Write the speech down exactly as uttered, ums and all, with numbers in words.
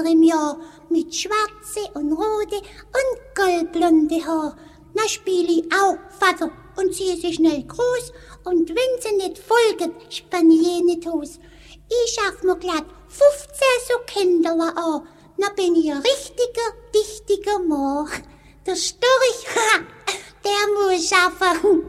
anderem Jahr mit schwarze und rote und goldblonde Haar. Na spiel ich auch Vater und ziehe sie schnell groß und wenn sie nicht folgen, spann ich eh nicht aus. Ich schaff mir glatt fünfzehn so Kinderler an, na bin ich ein richtiger, dichtiger Mann. Der Storch, ha, der muss schaffen.